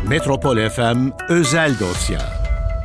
Metropol FM özel dosya.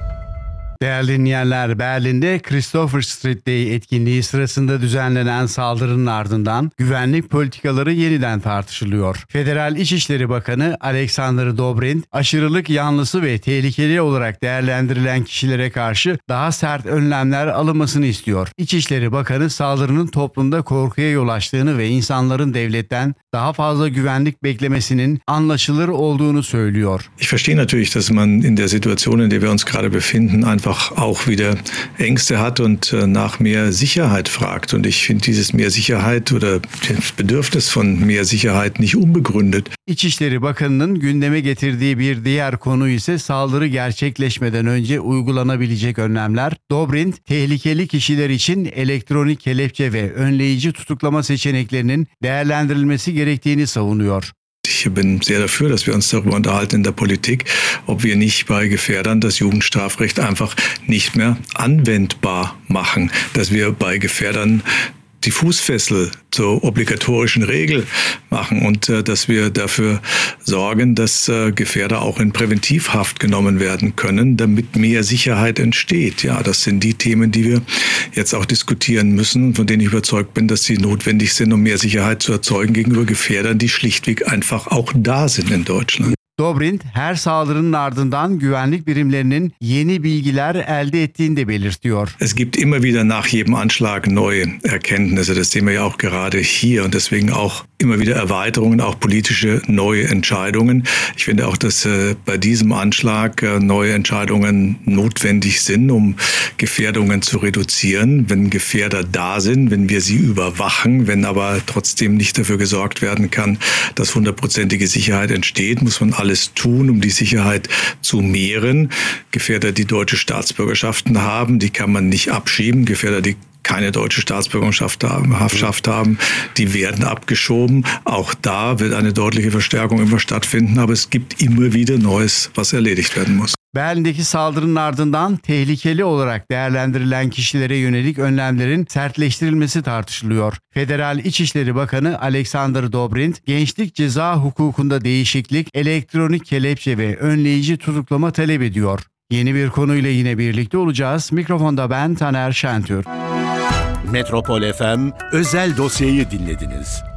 Değerli dinleyenler, Berlin'de Christopher Street Day etkinliği sırasında düzenlenen saldırının ardından güvenlik politikaları yeniden tartışılıyor. Federal İçişleri Bakanı Alexander Dobrindt, aşırılık yanlısı ve tehlikeli olarak değerlendirilen kişilere karşı daha sert önlemler alınmasını istiyor. İçişleri Bakanı saldırının toplumda korkuya yol açtığını ve insanların devletten daha fazla güvenlik beklemesinin anlaşılır olduğunu söylüyor. Ich verstehe natürlich, dass man in der Situation, in der wir uns gerade befinden, einfach auch wieder Ängste hat und nach mehr Sicherheit fragt. Und ich finde dieses mehr Sicherheit oder das Bedürfnis von mehr Sicherheit nicht unbegründet. İçişleri Bakanı'nın gündeme getirdiği bir diğer konu ise saldırı gerçekleşmeden önce uygulanabilecek önlemler. Dobrindt, tehlikeli kişiler için elektronik kelepçe ve önleyici tutuklama seçeneklerinin değerlendirilmesi gerektiğini savunuyor. Ich bin sehr dafür, dass wir uns darüber unterhalten in der Politik, ob wir nicht bei Gefährdern das Jugendstrafrecht einfach nicht mehr anwendbar machen, dass wir bei Gefährdern die Fußfessel zur obligatorischen Regel machen und dass wir dafür sorgen, dass Gefährder auch in Präventivhaft genommen werden können, damit mehr Sicherheit entsteht. Ja, das sind die Themen, die wir jetzt auch diskutieren müssen, von denen ich überzeugt bin, dass sie notwendig sind, um mehr Sicherheit zu erzeugen gegenüber Gefährdern, die schlichtweg einfach auch da sind in Deutschland. Dobrindt, her saldırının ardından güvenlik birimlerinin yeni bilgiler elde ettiğini de belirtiyor. Es gibt immer wieder nach jedem Anschlag neue Erkenntnisse. Das sehen wir ja auch gerade hier und deswegen auch immer wieder Erweiterungen, auch politische neue Entscheidungen. Ich finde auch, dass bei diesem Anschlag neue Entscheidungen notwendig sind, um Gefährdungen zu reduzieren. Wenn Gefährder da sind, wenn wir sie überwachen, wenn aber trotzdem nicht dafür gesorgt werden kann, dass 100%ige Sicherheit entsteht, muss man alles tun, um die Sicherheit zu mehren. Gefährder, die deutsche Staatsbürgerschaften haben, die kann man nicht abschieben. Gefährder, die keine deutsche Staatsbürgerschaft haben, die werden abgeschoben. Auch da wird eine deutliche Verstärkung immer stattfinden, aber es gibt immer wieder Neues, was erledigt werden muss. Berlin'deki saldırının ardından tehlikeli olarak değerlendirilen kişilere yönelik önlemlerin sertleştirilmesi tartışılıyor. Federal İçişleri Bakanı Alexander Dobrindt, gençlik ceza hukukunda değişiklik, elektronik kelepçe ve önleyici tutuklama talep ediyor. Yeni bir konuyla yine birlikte olacağız. Mikrofonda ben Taner Şentürk. Metropol FM özel dosyayı dinlediniz.